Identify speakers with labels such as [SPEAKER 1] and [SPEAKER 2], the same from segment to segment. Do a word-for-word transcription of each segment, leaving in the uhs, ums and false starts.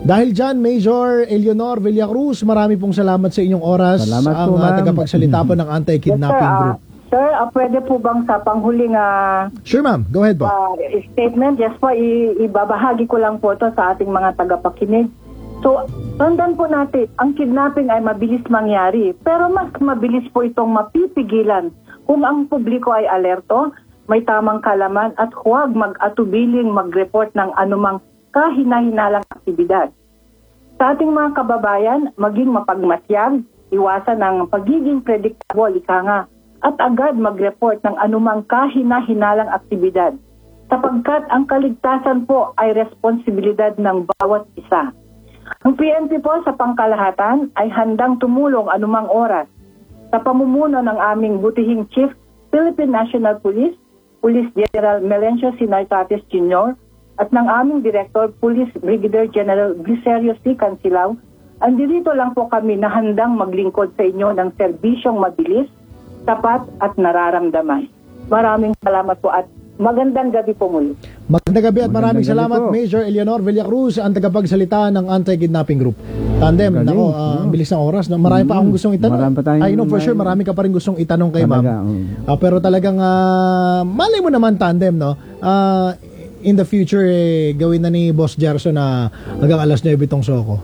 [SPEAKER 1] Dahil dyan, Major Eleanor Villacruz, marami pong salamat sa inyong oras.
[SPEAKER 2] Salamat
[SPEAKER 1] ang
[SPEAKER 2] po,
[SPEAKER 1] uh,
[SPEAKER 2] ma'am.
[SPEAKER 1] tagapagsalita po ng anti-kidnapping
[SPEAKER 3] Yes, sir,
[SPEAKER 1] group.
[SPEAKER 3] ah, Sir, uh, pwede po bang sa panghuling uh,
[SPEAKER 1] Sure, ma'am. Go ahead po.
[SPEAKER 3] uh, statement? Yes po, i- ibabahagi ko lang po ito sa ating mga tagapakinig. So, tandaan po natin, ang kidnapping ay mabilis mangyari, pero mas mabilis po itong mapipigilan kung ang publiko ay alerto, may tamang kalaman at huwag mag-atubiling mag-report ng anumang kahina-hinalang aktibidad. Sa ating mga kababayan, maging mapagmatyag, iwasan ang pagiging predictable, ika nga, at agad mag-report ng anumang kahina-hinalang aktibidad sapagkat ang kaligtasan po ay responsibilidad ng bawat isa. Ang P N P po sa pangkalahatan ay handang tumulong anumang oras sa pamumuno ng aming butihing Chief Philippine National Police, Police General Melencio Sinartates Junior at ng aming Director Police Brigadier General Briserio C. Cancilao. Andito lang po kami na handang maglingkod sa inyo ng serbisyong mabilis, tapat at nararamdaman. Maraming salamat po at magandang gabi po muli.
[SPEAKER 1] Magandang gabi at maraming
[SPEAKER 2] Magandang gabi
[SPEAKER 1] salamat,
[SPEAKER 2] po.
[SPEAKER 1] Major Eleanor Villacruz, ang tagapagsalita ng anti-kidnapping group. Tandem,
[SPEAKER 2] Galing.
[SPEAKER 1] nako, ah, ang bilis ng oras. No? Marami pa akong gustong itanong.
[SPEAKER 2] Marami pa tayong-
[SPEAKER 1] I know for sure, marami ka pa rin gustong itanong kay ma'am.
[SPEAKER 2] Talaga, oo.
[SPEAKER 1] Ah, pero talagang, ah, malay mo naman, Tandem, no? Ah, in the future, eh, gawin na ni Boss Gerson na hanggang alas nuwebe tong soko.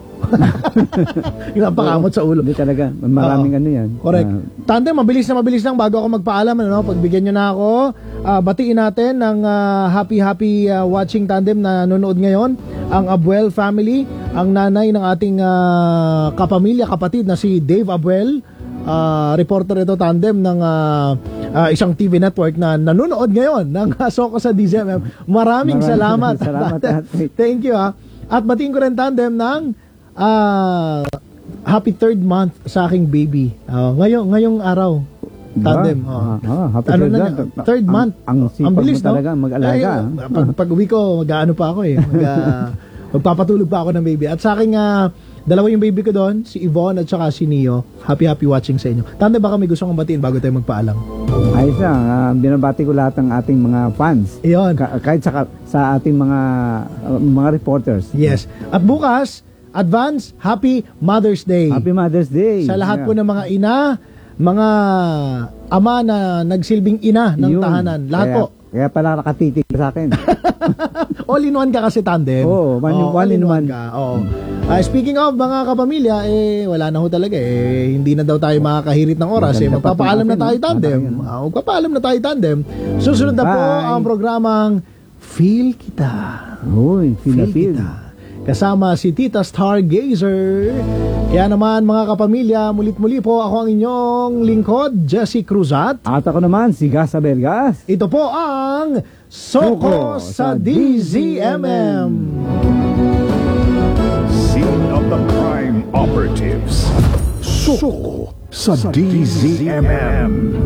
[SPEAKER 1] Yung ang pakamot sa ulo.
[SPEAKER 2] Hindi talaga. Maraming
[SPEAKER 1] Oo.
[SPEAKER 2] ano yan.
[SPEAKER 1] Correct.
[SPEAKER 2] Ah,
[SPEAKER 1] Tandem, mabilis na mabilis lang bago ako magpaalam. Ano, pagbigyan nyo na ako, ah, batiin natin ng ah, happy happy ah, watching Tandem na nanonood ngayon. Ang Abuel family, ang nanay ng ating ah, kapamilya, kapatid na si Dave Abuel. Ah, reporter ito Tandem ng ah, ah, isang T V network na nanonood ngayon ng uh, Soko sa D Z M M. Maraming
[SPEAKER 2] Maraming
[SPEAKER 1] salamat.
[SPEAKER 2] salamat, ate.
[SPEAKER 1] Thank you ha. At batiin ko rin Tandem ng ah, happy third month sa aking baby. Ah, ngayong ngayong araw. Tandem.
[SPEAKER 2] diba?
[SPEAKER 1] Oh.
[SPEAKER 2] Ah, ah, happy
[SPEAKER 1] Ano
[SPEAKER 2] third
[SPEAKER 1] na,
[SPEAKER 2] month.
[SPEAKER 1] third
[SPEAKER 2] Ang-
[SPEAKER 1] month.
[SPEAKER 2] Ang, sipag
[SPEAKER 1] bilis,
[SPEAKER 2] mo talaga mag-alaga.
[SPEAKER 1] Ay, pag, pag uwi ko, mag-ano pa ako eh. Mag, ah, magpapatulog pa ako ng baby. At sa akin, uh, dalawa yung baby ko doon, si Yvonne at saka si Neo. Happy, happy watching sa inyo. Tandem, baka may gusto kong batiin bago tayo magpaalam.
[SPEAKER 2] Ayos na. ah, binabati ko lahat ng ating mga fans.
[SPEAKER 1] Iyon.
[SPEAKER 2] Ka- kahit sa, sa ating mga uh, mga reporters.
[SPEAKER 1] Yes. At bukas, advance, happy Mother's Day.
[SPEAKER 2] Happy Mother's Day.
[SPEAKER 1] Sa lahat
[SPEAKER 2] Yeah.
[SPEAKER 1] po ng mga ina, mga ama na nagsilbing ina ng
[SPEAKER 2] Yun.
[SPEAKER 1] tahanan. Lahat
[SPEAKER 2] kaya,
[SPEAKER 1] po.
[SPEAKER 2] Kaya pala nakatitig sa akin.
[SPEAKER 1] All in one ka kasi Tandem.
[SPEAKER 2] Oo, one in-
[SPEAKER 1] Oo,
[SPEAKER 2] one in one.
[SPEAKER 1] ka. Oo. Ah, speaking of mga kapamilya, eh wala na ho talaga eh. Hindi na daw tayo makakahirit ng oras eh.
[SPEAKER 2] Maganda pa
[SPEAKER 1] Magpapaalam na
[SPEAKER 2] natin,
[SPEAKER 1] tayo
[SPEAKER 2] no?
[SPEAKER 1] Tandem.
[SPEAKER 2] Matay, no?
[SPEAKER 1] Ah, magpapaalam na tayo Tandem. Susunod na po
[SPEAKER 2] Bye.
[SPEAKER 1] ang programang Feel Kita.
[SPEAKER 2] Uy, feel na feel.
[SPEAKER 1] Kita. Kasama si Tita Stargazer. Kaya naman mga kapamilya, mulit-muli po ako ang inyong lingkod, Jesse Cruzat.
[SPEAKER 2] At ako naman, si Gasa Belgas.
[SPEAKER 1] Ito po ang Soko sa D Z M M.
[SPEAKER 4] Scene of the crime operatives. Soko sa D Z M M.